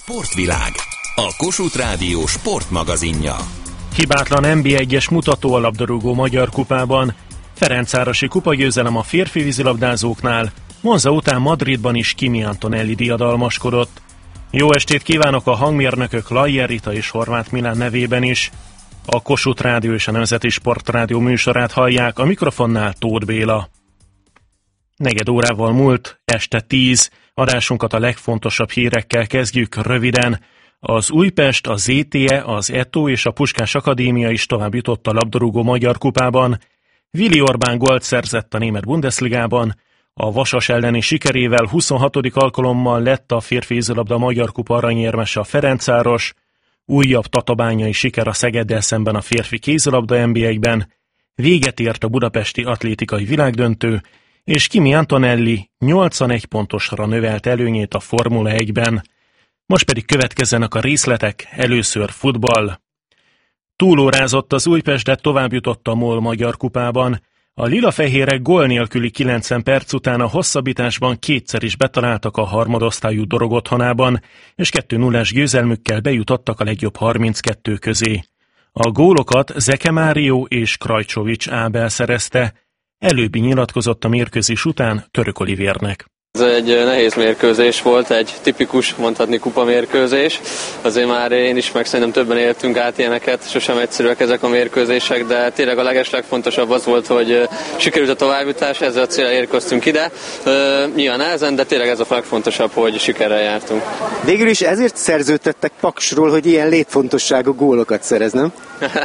Sportvilág, a Kossuth Rádió sportmagazinja. Hibátlan NB1-es mutató a labdarúgó magyar kupában, Ferencvárosi kupagyőzelem a férfi vízilabdázóknál, Monza után Madridban is Kimi Antonelli diadalmaskodott. Jó estét kívánok a hangmérnökök Lajjer Rita és Horváth Milán nevében is. A Kossuth Rádió és a Nemzeti Sportrádió műsorát hallják, a mikrofonnál Tóth Béla. Negyed órával múlt, este 10, adásunkat a legfontosabb hírekkel kezdjük röviden. Az Újpest, a ZTE, az ETO és a Puskás Akadémia is tovább jutott a labdarúgó magyar kupában. Willi Orbán gólt szerzett a német Bundesligában. A Vasas elleni sikerével 26. alkalommal lett a férfi vízilabda magyar kupa aranyérmese a Ferencváros. Újabb tatabányai siker a Szegeddel szemben a férfi kézilabda NB1-ben. Véget ért a budapesti atlétikai világdöntő, és Kimi Antonelli 81 pontosra növelt előnyét a Formula 1-ben. Most pedig következzenek a részletek, először futball. Túlórázott az Újpest, de tovább jutott a MOL magyar kupában. A lilafehérek gól nélküli 90 perc után a hosszabbításban kétszer is betaláltak a harmadosztályú Dorog otthonában, és 2-0-es győzelmükkel bejutottak a legjobb 32 közé. A gólokat Zeke Mário és Krajcsovics Ábel szerezte. Előbbi nyilatkozott a mérkőzés után Török Olivérnek. Ez egy nehéz mérkőzés volt, egy tipikus, mondhatni kupamérkőzés. Azért már én is, meg szerintem többen éltünk át ilyeneket, sosem egyszerűek ezek a mérkőzések, de tényleg a legeslegfontosabb az volt, hogy sikerült a továbbjutás, ezzel a célra érkeztünk ide. Nyilván nehezen, de tényleg ez a legfontosabb, hogy sikerrel jártunk. Végül is ezért szerződtettek Paksról, hogy ilyen létfontosságú gólokat szerez, nem?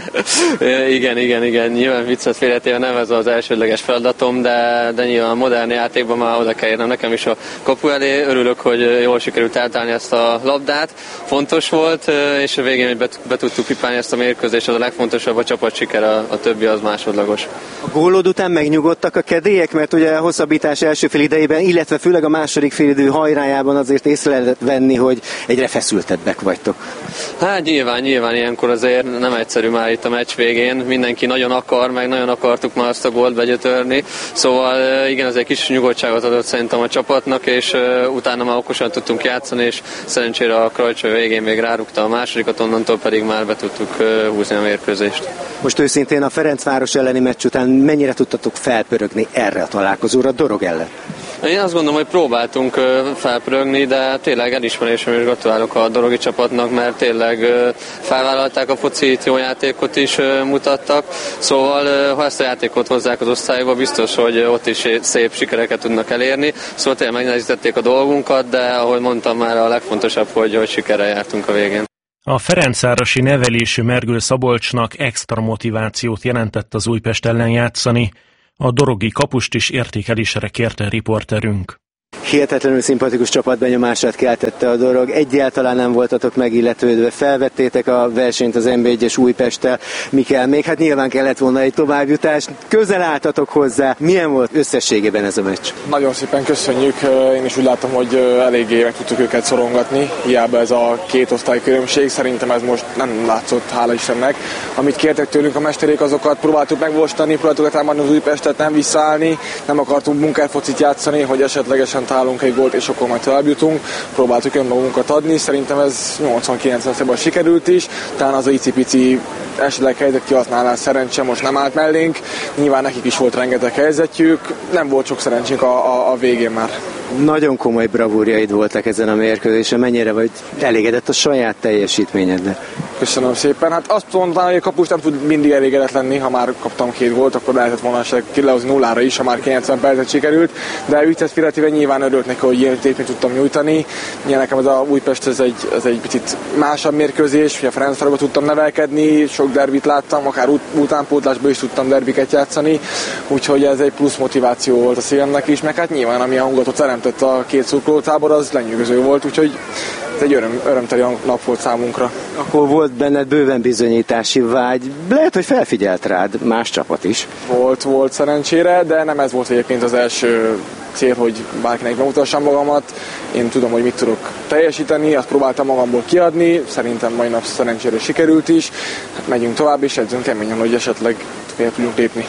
Igen. Nyilván viccet félretéve nem ez az elsődleges feladatom, de nyilván a modern játékban már oda kell érnem nekem is a kapu elé. Örülök, hogy jól sikerült eltállni ezt a labdát. Fontos volt, és a végén be tudtuk pipálni ezt a mérkőzést, az a legfontosabb, a csapat siker, a többi az másodlagos. A gólod után megnyugodtak a kedélyek, mert ugye a hosszabbítás első fél idejében, illetve főleg a második félidő hajrájában azért észre lehetett venni, hogy egyre feszültebbek vagytok. Hát nyilván ilyenkor azért nem egyszerű már itt a meccs végén. Mindenki nagyon akar, meg nagyon akartuk már azt a gólt begyötörni. Szóval igen, ez egy kis nyugodtságot adott szerintem a csapatnak, és utána már okosan tudtunk játszani, és szerencsére a Krajcsó végén még rárúgta a másodikat, onnantól pedig már be tudtuk húzni a mérkőzést. Most őszintén a Ferencváros elleni meccs után mennyire tudtatok felpörögni erre a találkozóra Dorog ellen? Én azt gondolom, hogy próbáltunk felpörögni, de tényleg elismerésem és gratulálok a dorogi csapatnak, mert tényleg felvállalták a focit, jó játékot is mutattak, szóval ha ezt a játékot hozzák az osztályba, biztos, hogy ott is szép sikereket tudnak elérni, szóval tényleg megnehezítették a dolgunkat, de ahogy mondtam már, a legfontosabb, hogy sikerrel jártunk a végén. A ferencvárosi nevelésű Mergő Szabolcsnak extra motivációt jelentett az Újpest ellen játszani. A dorogi kapust is értékelésre kérte riporterünk. Hihetetlenül szimpatikus csapatbenyomását keltette a Dorog, egyáltalán nem voltatok megilletődve, felvettétek a versenyt az NB1-es Újpesttel, mi kell még? Hát nyilván kellett volna egy továbbjutás, közel álltatok hozzá, milyen volt összességében ez a meccs? Nagyon szépen köszönjük, én is úgy látom, hogy eléggé meg tudtuk őket szorongatni, hiába ez a két osztály különbség, szerintem ez most nem látszott, hála Istennek. Amit kértek tőlünk a mesterék, azokat próbáltuk megvostani, próbáltuk támadni az Újpestet, nem visszaállni, nem akartunk bunkerfocit játszani, hogy esetlegesen találunk egy gólt, és akkor majd tovább jutunk. Próbáltuk önmagunkat adni, szerintem ez 80-90%-ban sikerült is, talán az a icipici esetleg helyzet kihasználás szerencse most nem állt mellénk, nyilván nekik is volt rengeteg helyzetjük, nem volt sok szerencsénk a végén már. Nagyon komoly bravúrjaid voltak ezen a mérkőzésen, mennyire vagy elégedett a saját teljesítményeddel? Köszönöm szépen. Hát azt mondtam, hogy a kapus nem tud mindig elégedett lenni, ha már kaptam 2 gólt, akkor lehetett volna kilehozni 0-ra is, ha már 90 percet sikerült, de viccet félretéve nyilván örülök neki, hogy ilyen tétményt tudtam nyújtani. Nyilván nekem ez a Újpest ez egy picit másabb mérkőzés, hogy a Ferencvárosba tudtam nevelkedni, sok derbit láttam, akár utánpótlásban is tudtam derbiket játszani, úgyhogy ez egy plusz motiváció volt a szívemnek is, meg hát nyilván ami a hangulatot teremtett a két szurkolótábor, az lenyűgöző volt, úgyhogy ez egy örömteli nap volt számunkra. Akkor volt benned bőven bizonyítási vágy. Lehet, hogy felfigyelt rád más csapat is. Volt szerencsére, de nem ez volt egyébként az első cél, hogy bárkinek bemutassam magamat. Én tudom, hogy mit tudok teljesíteni, azt próbáltam magamból kiadni, szerintem mai nap szerencsére sikerült is. Megyünk tovább, és edzünk keményen, hogy esetleg fel tudjunk lépni.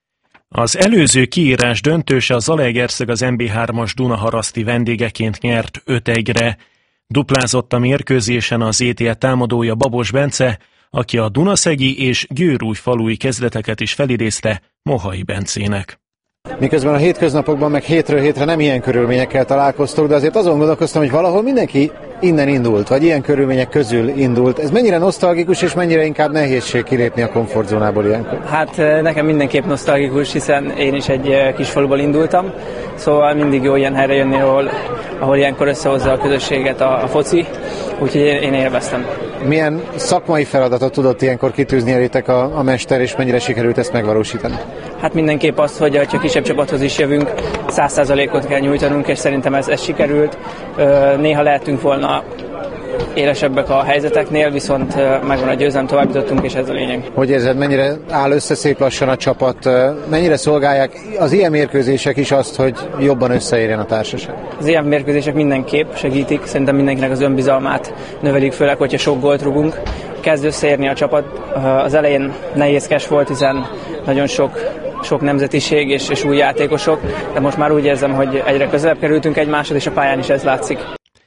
Az előző kiírás döntőse a Zalaegerszeg az NB3-as Dunaharaszti vendégeként nyert 5-1-re. Duplázott a mérkőzésen az ETL támadója Babos Bence, aki a Dunaszegi és Győrújfalui kezdeteket is felidézte Mohai Bencének. Miközben a hétköznapokban meg hétről hétre nem ilyen körülményekkel találkoztok, de azért azon gondolkoztam, hogy valahol mindenki innen indult, vagy ilyen körülmények közül indult. Ez mennyire nosztalgikus, és mennyire inkább nehézség kilépni a komfortzónából ilyenkor? Hát nekem mindenképp nosztalgikus, hiszen én is egy kisfaluból indultam, szóval mindig jó ilyen helyre jönni, ahol ilyenkor összehozza a közösséget a foci, úgyhogy én élveztem. Milyen szakmai feladatot tudott ilyenkor kitűzni elétek a mester, és mennyire sikerült ezt megvalósítani? Hát mindenképp az, hogy ha kisebb csapathoz is jövünk, 100%-ot kell nyújtanunk, és szerintem ez sikerült. Néha lehetünk volna élesebbek a helyzeteknél, viszont megvan a győzelem, tovább jutottunk, és ez a lényeg. Hogy érzed, mennyire áll össze szép lassan a csapat, mennyire szolgálják az ilyen mérkőzések is azt, hogy jobban összeérjen a társaság? Az ilyen mérkőzések mindenképp segítik, szerintem mindenkinek az önbizalmát növelik, főleg, hogyha sok gólt rugunk. Kezd összeérni a csapat. Az elején nehézkes volt, hiszen nagyon sok nemzetiség és új játékosok, de most már úgy érzem, hogy egyre közelebb kerültünk egymáshoz, és a pályán is ez látszik.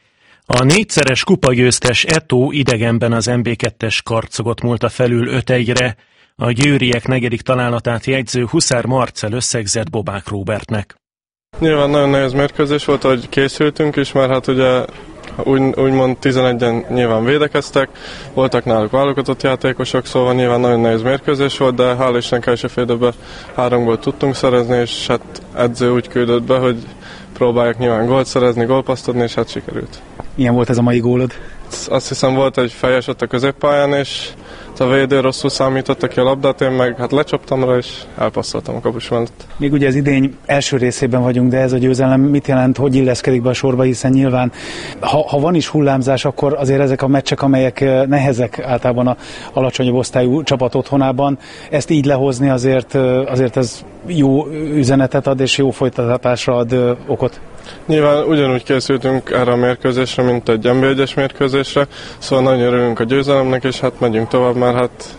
A 4-szeres kupagyőztes Eto idegenben az MB2-es Karcogot múlta felül 5-1-re, a győriek negyedik találatát jegyző Huszár Marcell összegzett Bobák Róbertnek. Nyilván nagyon nehéz mérkőzés volt, hogy készültünk is, mert hát ugye úgymond 11-en nyilván védekeztek, voltak náluk válogatott játékosok, szóval nyilván nagyon nehéz mérkőzés volt, de hál' Istennek első fél időben 3 gólt tudtunk szerezni, és hát edző úgy küldött be, hogy próbálják nyilván gólt szerezni, gólpasszt adni, és hát sikerült. Milyen volt ez a mai gólod? Azt hiszem volt egy fejes ott a középpályán, és a védő rosszul számította ki a labdát, én meg hát lecsaptam rá, és elpasszoltam a kapus mellett. Még ugye az idény első részében vagyunk, de ez a győzelem mit jelent, hogy illeszkedik be a sorba, hiszen nyilván, ha van is hullámzás, akkor azért ezek a meccsek, amelyek nehezek általában a alacsonyabb osztályú csapat otthonában, ezt így lehozni azért ez jó üzenetet ad, és jó folytatásra ad okot. Nyilván ugyanúgy készültünk erre a mérkőzésre, mint egy NB1-es mérkőzésre, szóval nagyon örülünk a győzelemnek, és hát megyünk tovább, mert hát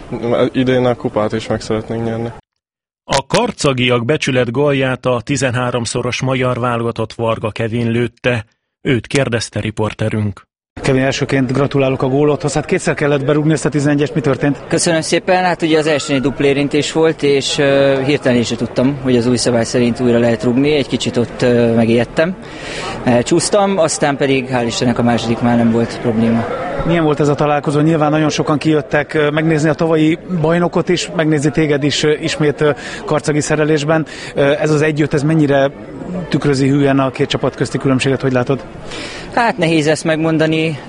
idén a kupát is meg szeretnénk nyerni. A karcagiak becsület gólját a 13-szoros magyar válogatott Varga Kevin lőtte. Őt kérdezte riporterünk. Kevin, elsőként gratulálok a gólodhoz. Hát kétszer kellett berúgni ezt a 11-est, mi történt? Köszönöm szépen, hát ugye az első egy duplérintés volt, és hirtelen is tudtam, hogy az új szabály szerint újra lehet rúgni, egy kicsit ott megijedtem. Csúsztam, aztán pedig hál' Istennek a második már nem volt probléma. Milyen volt ez a találkozó? Nyilván nagyon sokan kijöttek megnézni a tavalyi bajnokot is, megnézni téged is ismét karcagi szerelésben. Ez az együtt, ez mennyire tükrözi hűen a két csapat közti különbséget, hogy látod? Hát nehéz ezt megmondani.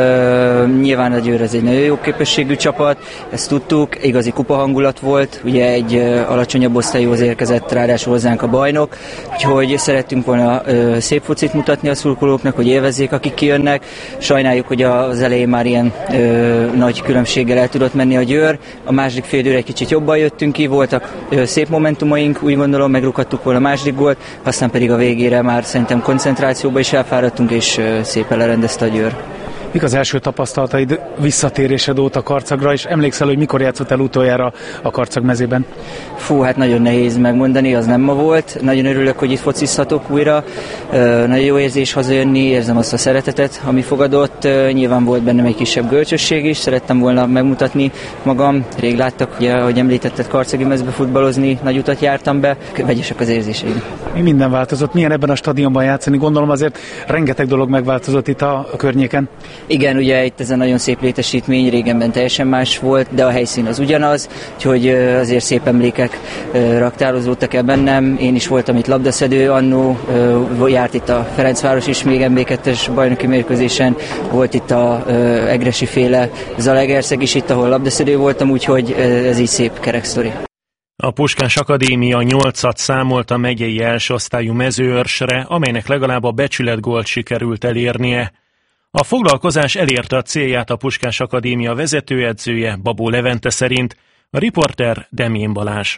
Nyilván a Győr ez egy nagyon jó képességű csapat, ezt tudtuk, igazi kupahangulat volt, ugye egy alacsonyabb osztályúhoz érkezett ráadásul hozzánk a bajnok, úgyhogy szerettünk volna szép focit mutatni a szurkolóknak, hogy élvezzék, akik kijönnek. Sajnáljuk, hogy az elején már ilyen nagy különbséggel el tudott menni a Győr. A második fél időre egy kicsit jobban jöttünk ki, voltak szép momentumaink, úgy gondolom, megrúghattuk volna a második gólt, aztán pedig a végére már szerintem koncentrációba is elfáradtunk, és szépen lerendezte a Győr. Mik az első tapasztalataid visszatérésed óta Karcagra, és emlékszel, hogy mikor játszottál utoljára a Karcag mezében? Fú, hát nagyon nehéz megmondani, az nem ma volt. Nagyon örülök, hogy itt focizhatok újra. Nagyon jó érzés hazajönni, érzem azt a szeretetet, ami fogadott. Nyilván volt bennem egy kisebb görcsösség is, szerettem volna megmutatni magam. Rég láttak, ugye, ahogy említetted, karcagi mezbe futballozni, nagy utat jártam be. Vegyesek az érzéseim. Mi minden változott? Milyen ebben a stadionban játszani? Gondolom azért rengeteg dolog megváltozott itt a környéken. Igen, ugye itt ez a nagyon szép létesítmény, régenben teljesen más volt, de a helyszín az ugyanaz, úgyhogy azért szép emlékek raktározódtak el bennem. Én is voltam itt labdaszedő annó, járt itt a Ferencváros is még MB2-es bajnoki mérkőzésen, volt itt a egresi féle Zalaegerszeg is itt, ahol labdaszedő voltam, úgyhogy ez így szép kerek sztori. A Puskás Akadémia 8-at számolt a megyei elsőosztályú Mezőörsre, amelynek legalább a becsületgólt sikerült elérnie. A foglalkozás elérte a célját a Puskás Akadémia vezetőedzője Babó Levente szerint, a riporter Demjén Balázs.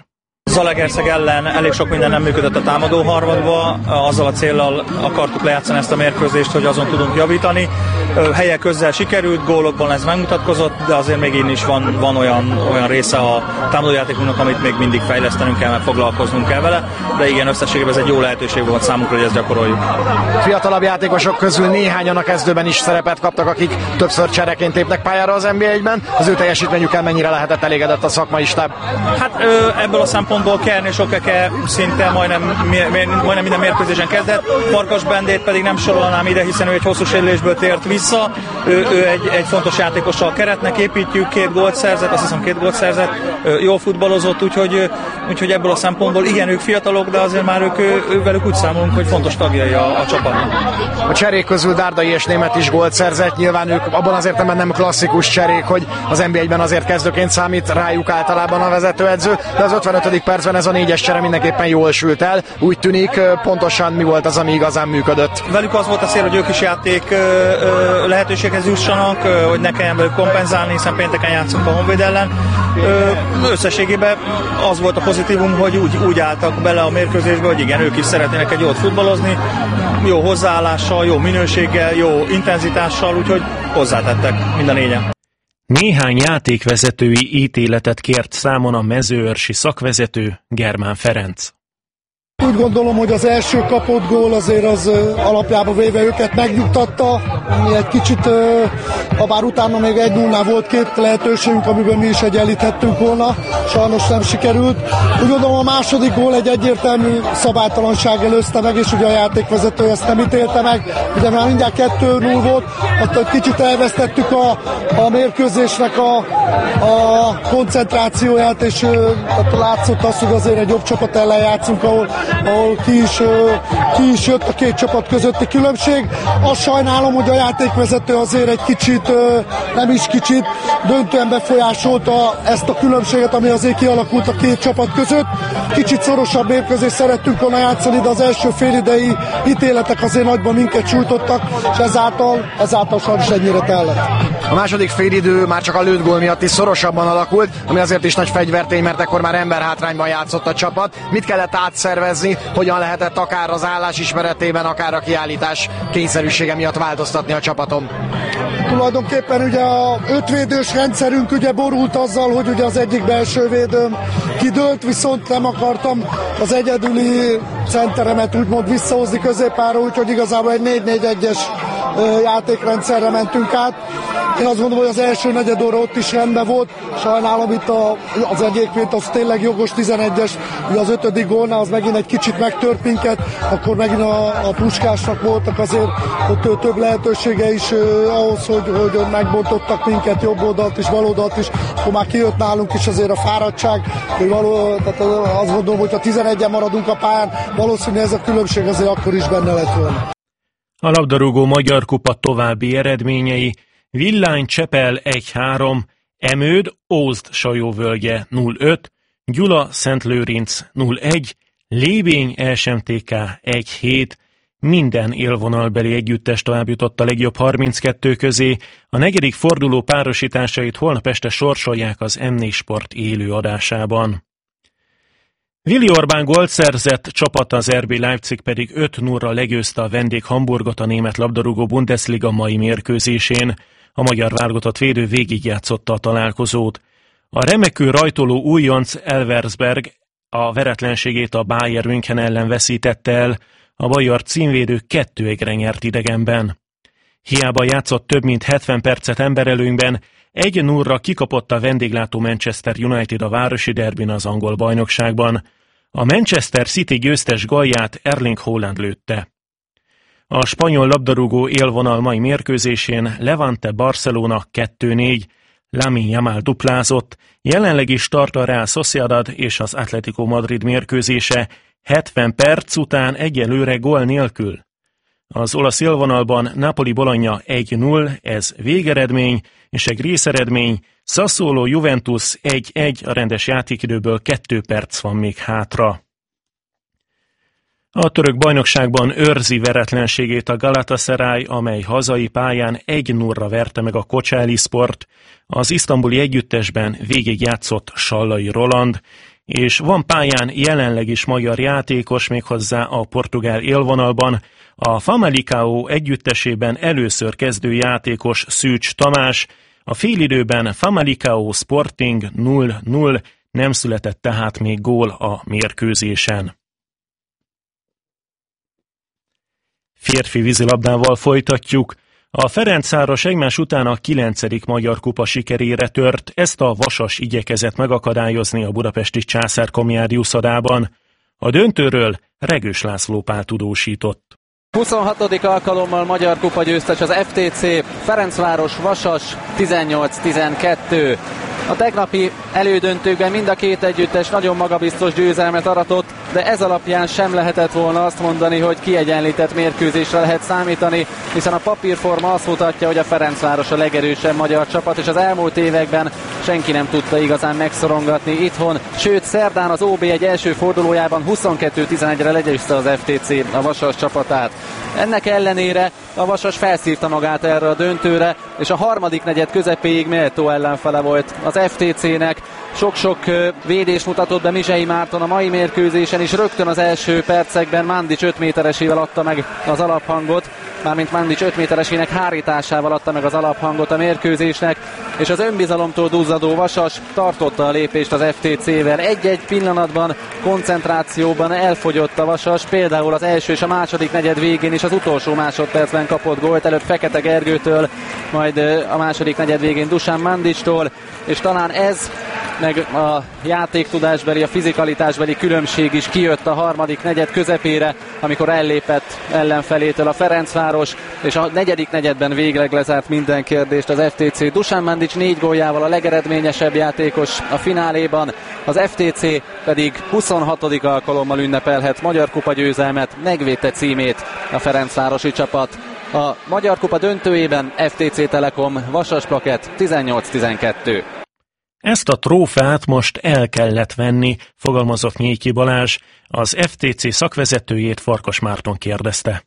Zalaegerszeg ellen elég sok minden nem működött a támadó harmadba, azzal a céllal akartuk lejátszani ezt a mérkőzést, hogy azon tudunk javítani. Helyek közel sikerült, gólokban ez megmutatkozott, de azért még így is van olyan része a támadójátékunknak, amit még mindig fejlesztenünk kell, meg foglalkoznunk kell vele, de igen, összességében ez egy jó lehetőség volt számunkra, hogy ezt gyakoroljuk. Fiatalabb játékosok közül néhányan a kezdőben is szerepet kaptak, akik többször csereként lépnek pályára az NB1-ben. Az ő teljesítményükkel mennyire lehetett elégedett a szakmai stáb? Hát ebből a szempontból Kern és Okeke szinte majdnem minden mérkőzésen kezdett, Farkas Bendét pedig nem sorolnám ide, hiszen ő egy hosszú sérülésből tért vissza, ő egy fontos játékos a keretnek, építjük, 2 gólt szerzett, azt hiszem 2 gólt szerzett, jól futballozott, úgyhogy ebből a szempontból igen, ők fiatalok, de azért már velük úgy számolunk, hogy fontos tagjai a csapatnak. A cserék közül Dárdai és Németh is gólt szerzett, nyilván ők abban az értelemben nem klasszikus cserék, hogy az NB1-ben azért kezdőként számít rájuk általában a vezetőedző, de az 55. percben ez a 4-es csere mindenképpen jól sült el. Úgy tűnik, pontosan mi volt az, ami igazán működött? Velük az volt a cél, hogy ők is játék lehetőséghez jussanak, hogy ne kelljen velük kompenzálni, hiszen pénteken játszunk a Honvéd ellen. Összességében az volt a pozitívum, hogy úgy álltak bele a mérkőzésbe, hogy igen, ők is szeretnének egy jót futballozni, jó hozzáállással, jó minőséggel, jó intenzitással, úgyhogy hozzátettek mind a négyen. Néhány játékvezetői ítéletet kért számon a mezőörsi szakvezető Germán Ferenc. Úgy gondolom, hogy az első kapott gól azért az alapjában véve őket megnyugtatta. Mi egy kicsit, habár utána még 1-0-nál volt 2 lehetőségünk, amiben mi is egyenlíthettünk volna. Sajnos nem sikerült. Úgy gondolom, a második gól egy egyértelmű szabálytalanság előzte meg, és ugye a játékvezető ezt nem ítélte meg. Ugye már mindjárt 2-0 volt, attól egy kicsit elvesztettük a mérkőzésnek a koncentrációját, és látszott az, hogy azért egy jobb csapat ellen játszunk, ahol ki is jött a 2 csapat közötti különbség. Azt sajnálom, hogy a játékvezető azért egy kicsit, nem is kicsit, döntően befolyásolta ezt a különbséget, ami azért kialakult a 2 csapat között. Kicsit szorosabb mérkőzést szerettünk volna játszani, de az első félidei ítéletek azért nagyban minket sújtottak, és ezáltal sajnos ennyire tellett. A második félidő már csak a lőtt gól miatt is szorosabban alakult, ami azért is nagy fegyvertény, mert ekkor már emberhátrányban játszott a csapat. Mit kellett átszervezni, hogyan lehetett akár az állás ismeretében, akár a kiállítás kényszerűsége miatt változtatni a csapaton? Tulajdonképpen ugye a 5 védős rendszerünk ugye borult azzal, hogy ugye az egyik belső védőm kidőlt, viszont nem akartam az egyedüli centeremet úgymond visszahozni középpára, úgyhogy igazából egy 4-4-1-es játékrendszerre mentünk át. Én azt gondolom, hogy az első negyedóra ott is rendben volt. Sajnálom itt az egyébként az tényleg jogos 11-es, ugye az 5. gólnál az megint egy kicsit megtört minket, akkor megint a Puskásnak voltak azért ott több lehetősége is ahhoz, hogy megbontottak minket jobb oldalt és bal oldalt is, akkor már kijött nálunk is azért a fáradtság, hogy tehát azt gondolom, hogy ha 11-en maradunk a pályán, valószínűleg ez a különbség azért akkor is benne lett volna. A labdarúgó Magyar Kupa további eredményei: Villány Csepel 1-3, Emőd Ózd Sajóvölgye 0-5, Gyula Szentlőrinc 0-1, Lébény SMTK 1-7, minden élvonalbeli együttes továbbjutott a legjobb 32 közé, a 4. forduló párosításait holnap este sorsolják az M4 Sport élő adásában. Willi Orbán gólt szerzett, csapata az RB Leipzig pedig 5-0-ra legyőzte a vendég Hamburgot a német labdarúgó Bundesliga mai mérkőzésén. A magyar válogatott védő végigjátszotta a találkozót. A remekül rajtoló újonc Elversberg a veretlenségét a Bayern München ellen veszítette el, a bajor címvédő 2-1-re nyert idegenben. Hiába játszott több mint 70 percet emberelőnyben, 1-0-ra kikapott a vendéglátó Manchester United a városi derbin az angol bajnokságban. A Manchester City győztes gólját Erling Haaland lőtte. A spanyol labdarúgó élvonal mai mérkőzésén Levante Barcelona 2-4, Lamine Yamal duplázott, jelenleg is tart a Real Sociedad és az Atlético Madrid mérkőzése 70 perc után egyelőre gól nélkül. Az olasz élvonalban Napoli-Bologna 1-0, ez végeredmény, és egy részeredmény, Sassuolo Juventus 1-1, a rendes játékidőből 2 perc van még hátra. A török bajnokságban őrzi veretlenségét a Galatasaray, amely hazai pályán 1-0-ra verte meg a Kocaeli Sport. Az isztambuli együttesben végigjátszott Sallai Roland. és van pályán jelenleg is magyar játékos, méghozzá a portugál élvonalban. A Famalicão együttesében először kezdő játékos Szűcs Tamás, a félidőben Famalicão Sporting 0-0, nem született tehát még gól a mérkőzésen. Férfi vízilabdával folytatjuk. A Ferencváros egymás után a 9. magyar kupa sikerére tört, ezt a Vasas igyekezett megakadályozni a budapesti Császár Komjádi uszodában. A döntőről Regős László Pál tudósított. 26. alkalommal magyar kupa győztes az FTC, Ferencváros Vasas 18-12. A tegnapi elődöntőkben mind a két együttes nagyon magabiztos győzelmet aratott, de ez alapján sem lehetett volna azt mondani, hogy kiegyenlített mérkőzésre lehet számítani, hiszen a papírforma azt mutatja, hogy a Ferencváros a legerősebb magyar csapat, és az elmúlt években senki nem tudta igazán megszorongatni itthon, sőt szerdán az OB1 első fordulójában 22-11-re legyőzte az FTC a Vasas csapatát. Ennek ellenére a Vasas felszívta magát erre a döntőre, és a harmadik negyed közepéig méltó ellenfele volt az FTC-nek. Sok-sok védés mutatott be Mizsei Márton a mai mérkőzésen is, rögtön az első percekben Mandic 5 méteresével adta meg az alaphangot, mármint Mandic 5 méteresének hárításával adta meg az alaphangot a mérkőzésnek, és az önbizalomtól duzzadó Vasas tartotta a lépést az FTC-vel. Egy-egy pillanatban, koncentrációban elfogyott a Vasas, például az első és a második negyed végén is az utolsó másodpercben kapott gólt, előbb Fekete Gergőtől, majd a második negyed végén Dusan Mandicstól, és talán ez meg a játéktudásbeli, a fizikalitásbeli különbség is kijött a harmadik negyed közepére, amikor ellépett ellenfelétől a Ferencváros, és a negyedik negyedben végleg lezárt minden kérdést az FTC. Dusan Mandic 4 góljával a legeredményesebb játékos a fináléban, az FTC pedig 26. alkalommal ünnepelhet magyar kupa győzelmet, megvédte címét a ferencvárosi csapat. A magyar kupa döntőjében FTC Telekom Vasas Plakett 18-12. Ezt a trófeát most el kellett venni, fogalmazott Nyéki Balázs, az FTC szakvezetőjét Farkas Márton kérdezte.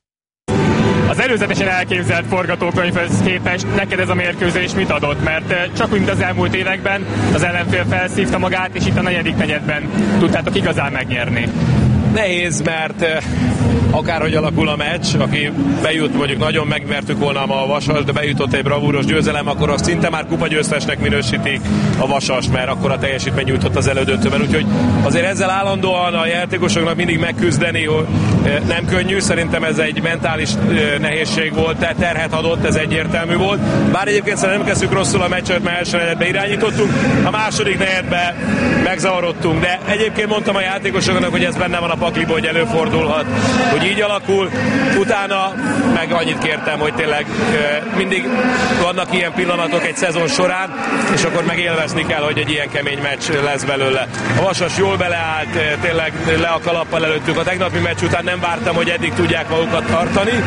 Az előzetesen elképzelt forgatókönyvhöz képest neked ez a mérkőzés mit adott? Mert csak úgy, mint az elmúlt években, az ellenfél felszívta magát, és itt a negyedik negyedben tudtátok igazán megnyerni. Nehéz, mert akárhogy alakul a meccs, aki bejut, mondjuk nagyon megvertük volna ma a Vasas, de bejutott egy bravúros győzelem, akkor azt szinte már kupagyőztesnek minősítik a Vasast, mert akkor a teljesítmény nyújtott az elődöntőben. Úgyhogy azért ezzel állandóan a játékosoknak mindig megküzdeni nem könnyű, szerintem ez egy mentális nehézség volt, tehát terhet adott, ez egyértelmű volt. Bár egyébként szerintem nem kezdtük rosszul a meccset, mert első negyedbe irányítottunk, a második negyedbe megzavarodtunk, de egyébként mondtam a játékosoknak, hogy ez benne van a pakliba, hogy előfordulhat, hogy így alakul. Utána meg annyit kértem, hogy tényleg mindig vannak ilyen pillanatok egy szezon során, és akkor meg élvezni kell, hogy egy ilyen kemény meccs lesz belőle. A Vasas jól beleállt, tényleg le a kalappal előttük. A tegnapi meccs után nem vártam, hogy eddig tudják magukat tartani,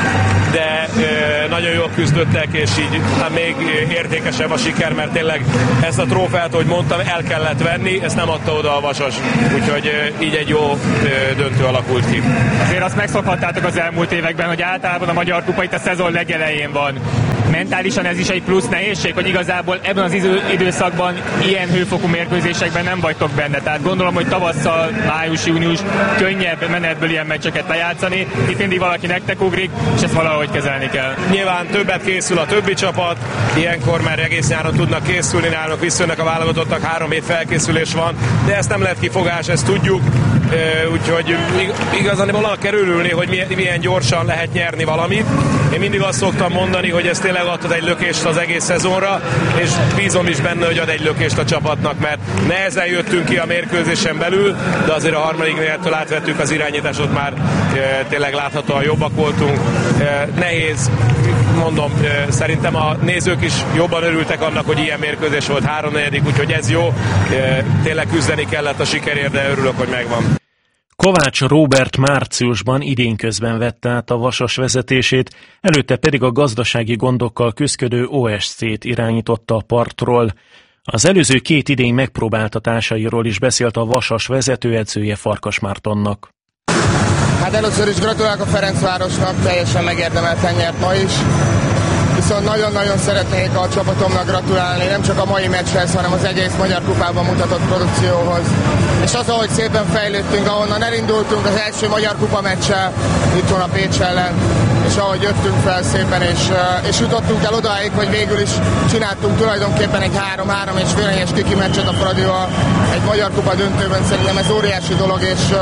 de nagyon jól küzdöttek, és így még értékesebb a siker, mert tényleg ezt a trófeát, ahogy mondtam, el kellett venni, ezt nem adta oda a Vasas, úgyhogy így egy jó döntő alakult ki. Azért azt megszokhattátok az elmúlt években, hogy általában a magyar kupa itt a szezon legelején van. Mentálisan ez is egy plusz nehézség, hogy igazából ebben az időszakban ilyen hőfokú mérkőzésekben nem vagytok benne. Tehát gondolom, hogy tavasszal, május, június könnyebb menetből ilyen meccseket lejátszani. Itt mindig valaki nektek ugrik, és ezt valahogy kezelni kell. Nyilván többet készül a többi csapat, ilyenkor már egész nyáron tudnak készülni, nálunk visszajönnek a válogatottak, 3 hét felkészülés van, de ezt nem lehet kifogás, ezt tudjuk. Úgyhogy igazán annak kell örülni, hogy milyen gyorsan lehet nyerni valamit. Én mindig azt szoktam mondani, hogy ez tényleg adott egy lökést az egész szezonra, és bízom is benne, hogy ad egy lökést a csapatnak, mert nehezen jöttünk ki a mérkőzésen belül, de azért a harmadik negyedtől átvettük az irányítást, ott már tényleg láthatóan jobbak voltunk. Nehéz, mondom, szerintem a nézők is jobban örültek annak, hogy ilyen mérkőzés volt 3-4, úgyhogy ez jó. Tényleg küzdeni kellett a sikerért, de örülök, hogy megvan. Kovács Róbert márciusban idén közben vette át a Vasas vezetését, előtte pedig a gazdasági gondokkal küszködő OSC-t irányította a partról. Az előző 2 idény megpróbáltatásairól is beszélt a Vasas vezetőedzője Farkas Mártonnak. Hát először is gratulálok a Ferencvárosnak, teljesen megérdemelten nyert ma is. viszont nagyon-nagyon szeretnék a csapatomnak gratulálni, nem csak a mai meccshez, hanem az egész Magyar Kupában mutatott produkcióhoz. És az, ahogy szépen fejlődtünk, ahonnan elindultunk az első Magyar Kupa meccsel, itthon a Pécs ellen, és ahogy jöttünk fel szépen, és jutottunk el odáig, hogy végül is csináltunk tulajdonképpen egy 3-3,5-es kiki meccset a Fradival egy Magyar Kupa döntőben, szerintem ez óriási dolog,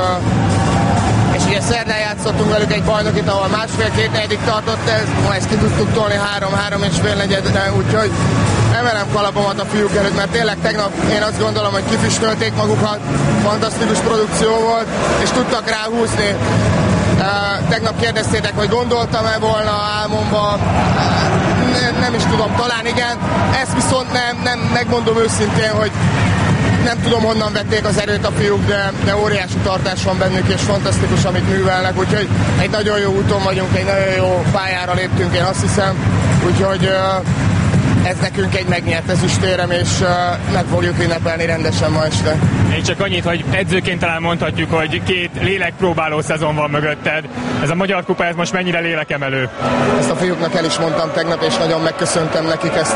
és ugye szerdán játszottunk velük egy bajnokit, ahol másfél-két negyedik tartott ez, ma ezt ki tudtuk tolni 3-3,5 negyedre, úgyhogy emelem kalapomat a fiúk előtt, mert tényleg tegnap én azt gondolom, hogy kifüstölték magukat, fantasztikus produkció volt, és tudtak ráhúzni. Tegnap kérdeztétek, hogy gondoltam-e volna álmomba, nem is tudom, talán igen, ezt viszont nem megmondom őszintén, hogy nem tudom, honnan vették az erőt a fiúk, de óriási tartás van bennük, és fantasztikus, amit művelnek, úgyhogy egy nagyon jó úton vagyunk, egy nagyon jó pályára léptünk, én azt hiszem, úgyhogy ez nekünk egy megnyert ezüstérem, és meg fogjuk ünnepelni rendesen ma este. Én csak annyit, hogy edzőként talán mondhatjuk, hogy 2 lélekpróbáló szezon van mögötted. Ez a Magyar Kupa, ez most mennyire lélekemelő? Ezt a fiúknak el is mondtam tegnap, és nagyon megköszöntem nekik ezt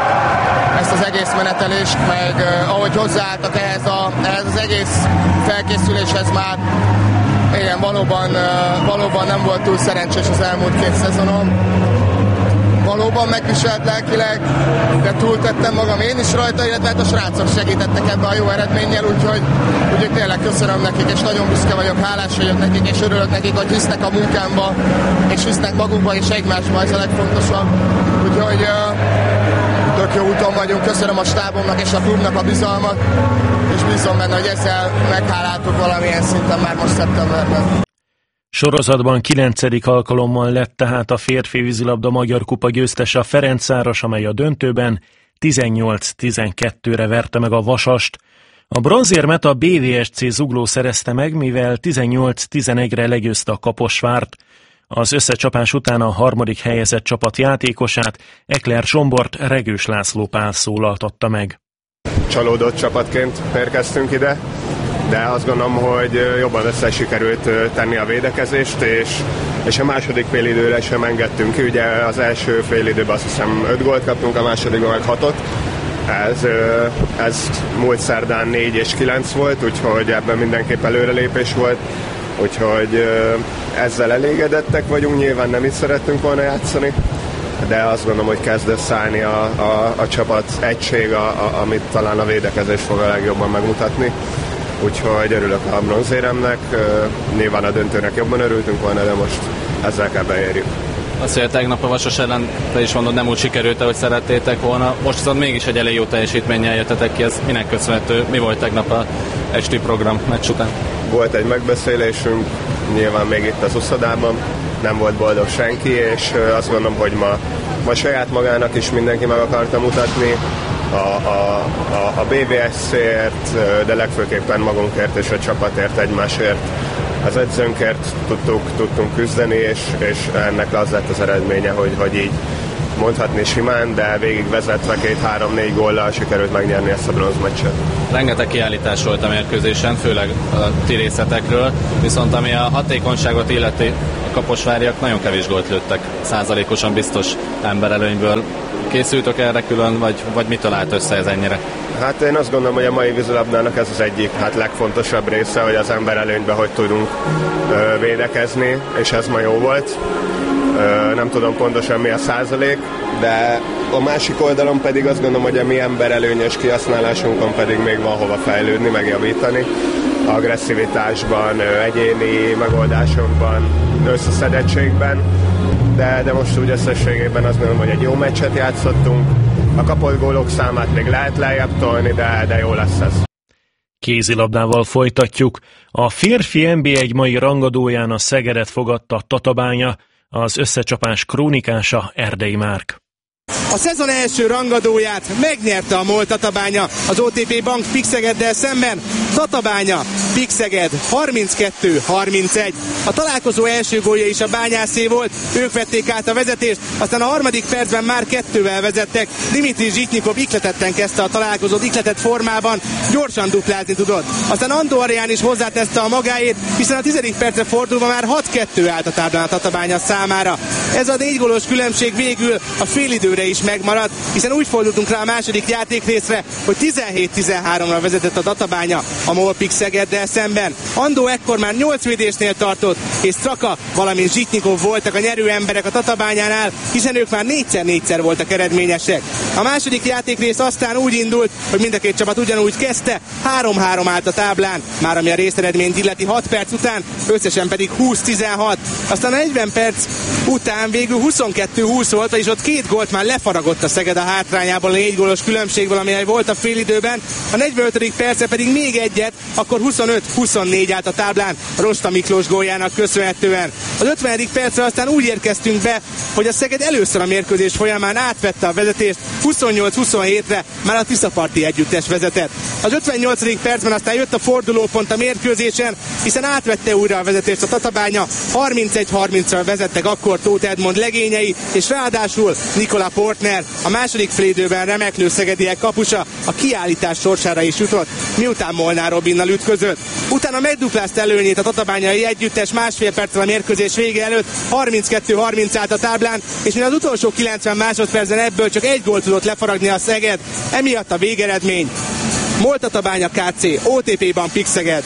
az egész menetelést, meg ahogy hozzáálltak ehhez az egész felkészüléshez már. Igen, valóban nem volt túl szerencsés az elmúlt 2 szezonom. Valóban megviselt lelkileg, de túltettem magam én is rajta, illetve hát a srácok segítettek ebbe a jó eredménnyel, úgyhogy tényleg köszönöm nekik, és nagyon büszke vagyok, hálás vagyok nekik, és örülök nekik, hogy hisznek a munkámba, és hisznek magukba és egymásba, ez a legfontosabb. Úgyhogy tök jó úton vagyunk, köszönöm a stábomnak és a klubnak a bizalmat, és bízom benne, hogy ezzel megháláltuk valamilyen szinten már most szeptemberben. Sorozatban 9. alkalommal lett tehát a férfi vízilabda Magyar Kupa győztese a Ferencváros, amely a döntőben 18-12-re verte meg a Vasast. A bronzérmet a BVSC Zugló szerezte meg, mivel 18-11-re legyőzte a Kaposvárt. Az összecsapás után a 3. helyezett csapat játékosát, Ekler Zsombort Regős László Pál szólaltatta meg. Csalódott csapatként érkeztünk ide, de azt gondolom, hogy jobban össze sikerült tenni a védekezést, és a második félidőre sem engedtünk ki. Ugye az első félidőben azt hiszem 5 gólt kaptunk, a másodikban meg 6-ot. Ez múlt szerdán 4 és 9 volt, úgyhogy ebben mindenképp előrelépés volt. Úgyhogy ezzel elégedettek vagyunk, nyilván nem is szerettünk volna játszani, de azt gondolom, hogy kezd összeállni a csapat egység, amit talán a védekezés fog a legjobban megmutatni. Úgyhogy örülök a bronzéremnek, nyilván a döntőnek jobban örültünk volna, de most ezzel kell beérjük. Azt, hogy tegnap a Vasas ellen, te is mondod, nem úgy sikerült, ahogy szerettétek volna. Most viszont mégis egy elég jó teljesítménnyel jöttetek ki, ez minek köszönhető? Mi volt tegnap a esti program meccs után? Volt egy megbeszélésünk, nyilván még itt az uszodában, nem volt boldog senki, és azt gondolom, hogy ma saját magának is mindenki meg akarta mutatni, a BVSC-ért, de legfőképpen magunkért és a csapatért, egymásért, az edzőnkért tudtunk küzdeni, és ennek az lett az eredménye, hogy így mondhatni simán, de végig vezetve 2-3-4 góllal sikerült megnyerni ezt a bronzmeccset. Rengeteg kiállítás volt a mérkőzésen, főleg a ti részletekről, viszont ami a hatékonyságot illeti, a kaposváriak nagyon kevés gólt lőttek, százalékosan biztos emberelőnyből. Készültök erre külön, vagy mitől állt össze ez ennyire? Hát én azt gondolom, hogy a mai vízilabdának ez az egyik legfontosabb része, hogy az emberelőnyben hogy tudunk védekezni, és ez ma jó volt. Nem tudom pontosan mi a százalék, de a másik oldalon pedig azt gondolom, hogy a mi emberelőnyös kihasználásunkon pedig még van hova fejlődni, megjavítani. Agresszivitásban, egyéni megoldásokban, összeszedettségben, de most úgy összességében azt gondolom, hogy egy jó meccset játszottunk. A kapott gólok számát még lehet lejjebb tolni, de jó lesz ez. Kézilabdával folytatjuk. A férfi NB1 mai rangadóján a Szegedet fogadta Tatabánya, az összecsapás krónikása Erdei Márk. A szezon első rangadóját megnyerte a MOL Tatabánya az OTP Bank Pixegeddel szemben. Tatabánya Pixeged 32-31. A találkozó első gólja is a Bányászé volt, ők vették át a vezetést, aztán a harmadik percben már 2-vel vezettek. Dimitri Zsitnyikov ikletetten kezdte a találkozót, ikletett formában, gyorsan duplázni tudott. Aztán Andó Arián is hozzátette a magáét, hiszen a 10. percre fordulva már 6-2 állt a táblán a Tatabánya számára. Ez a 4 gólos különbség végül a félidőre is megmaradt, hiszen úgy fordultunk rá a második játékrészre, hogy 17-13-ra vezetett a Tatabánya a MOL Pixegeddel szemben. Andó ekkor már 8 védésnél tartott, és Straka, valamint Zsitnyikov voltak a nyerő emberek a Tatabányánál, hiszen ők már 4x4-szer voltak eredményesek. A második játékrész aztán úgy indult, hogy mind a két csapat ugyanúgy kezdte, 3-3 állt a táblán, már ami a részeredményt illeti 6 perc után, összesen pedig 20-16. Aztán a 40 perc után végül 22-20 volt, és ott 2 gólt már lefaragott a Szeged a hátrányából, a 4 gólos különbségből, ami volt a félidőben. A 45. perce pedig még egyet, akkor 25-24 állt a táblán Rosta Miklós góljának köszönhetően. Az 50. percre aztán úgy érkeztünk be, hogy a Szeged először a mérkőzés folyamán átvette a vezetést, 28-27-re már a Tiszaparti együttes vezetett. Az 58. percben aztán jött a fordulópont a mérkőzésen, hiszen átvette újra a vezetést a Tatabánya, 31-30-ra vezettek akkor Tóth Edmond legényei, és ráadásul Nikola Portner, a második félidőben remeklő szegediek kapusa, a kiállítás sorsára is jutott, miután Molnár Robinnal ütközött. Utána megduplázta előnyét a tatabányai együttes másfél perccel a mérkőzés vége előtt, 32-30 állt a táblán, és mint az utolsó 90 másodpercben ebből csak 1 gólt tudott lefaragni a Szeged, emiatt a végeredmény. MOL Tatabánya KC, OTP-ban Pixeged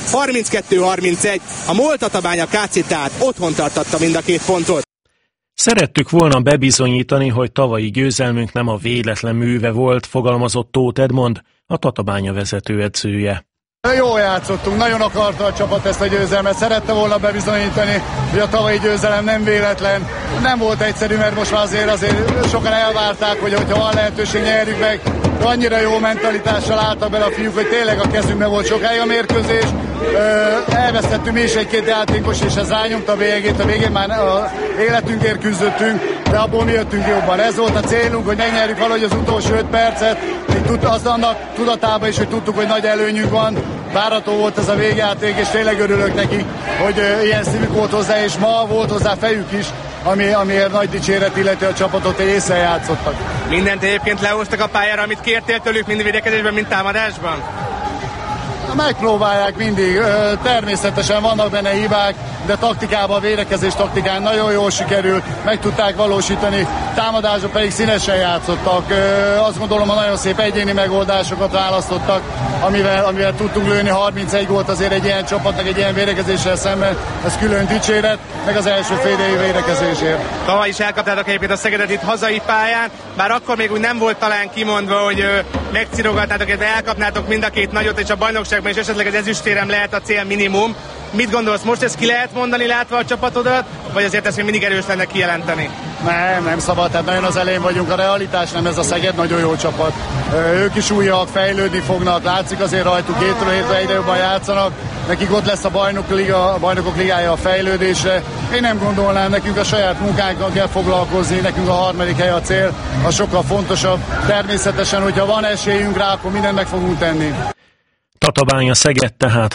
32-31, a MOL Tatabánya KC tehát otthon tartatta mind a 2 pontot. Szerettük volna bebizonyítani, hogy tavalyi győzelmünk nem a véletlen műve volt, fogalmazott Tóth Edmond, a Tatabánya vezetőedzője. Jól játszottunk, nagyon akarta a csapat ezt a győzelmet, szerette volna bebizonyítani, hogy a tavalyi győzelem nem véletlen. Nem volt egyszerű, mert most már azért sokan elvárták, hogy ha van lehetőség, nyerjük meg. De annyira jó mentalitással álltak bele a fiúk, hogy tényleg a kezünkben volt sokáig a mérkőzés. Elvesztettünk mi is 1-2 játékos, és ez rányomta a végét. A végén már életünkért küzdöttünk, de abból mi jöttünk jobban. Ez volt a célunk, hogy megnyerjük valahogy az utolsó 5 percet. Az annak tudatában is, hogy tudtuk, hogy nagy előnyünk van. Várható volt ez a végjáték, és tényleg örülök neki, hogy ilyen szívük volt hozzá, és ma volt hozzá fejük is, amiért nagy dicséret illeti a csapatot, hogy észre játszottak. Mindent egyébként lehoztak a pályára, amit kértél tőlük, mind védekezésben, mind támadásban? Megpróbálják mindig, természetesen vannak benne hibák, de taktikában, a védekezés taktikán nagyon jól sikerült, meg tudták valósítani, támadásban pedig színesen játszottak. Azt gondolom, hogy nagyon szép egyéni megoldásokat választottak, amivel tudtunk lőni 31 gólt azért egy ilyen csapatnak, egy ilyen védekezéssel szemben, ez külön dicséret, meg az első fél év védekezésért. Tavaly is elkaptátok egyébként a Szegedet itt hazai pályán, bár akkor még úgy nem volt talán kimondva, hogy megcirogatnátok, illetve elkapnátok mind a 2 nagyot, és a bajnokságban is esetleg az ezüstérem lehet a cél minimum. Mit gondolsz, most ezt ki lehet mondani látva a csapatodat, vagy azért ezt még mindig erős lenne kijelenteni? Nem szabad, tehát nagyon az elején vagyunk, a realitás nem ez a Szeged, nagyon jó csapat. Ők is újak, fejlődni fognak, látszik azért rajtuk, 2-ről 7-re egyre jobban játszanak, nekik ott lesz a bajnokok ligája a fejlődésre. Én nem gondolnám, nekünk a saját munkánkkal kell foglalkozni, nekünk a 3. hely a cél, az sokkal fontosabb. Természetesen, hogyha van esélyünk rá, akkor mindent meg fogunk tenni. Tatabánya Szeged tehát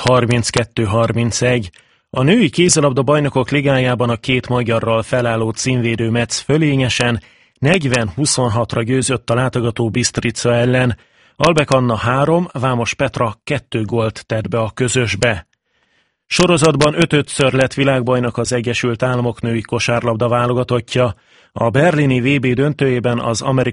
32-31. A női kézilabda bajnokok ligájában a 2 magyarral felálló címvédő Metz fölényesen 40-26-ra győzött a látogató Bistrica ellen. Albek Anna 3, Vámos Petra 2 gólt tett be a közösbe. Sorozatban 5-ször lett világbajnok az Egyesült Államok női kosárlabda válogatottja. A berlini VB döntőjében az amerikai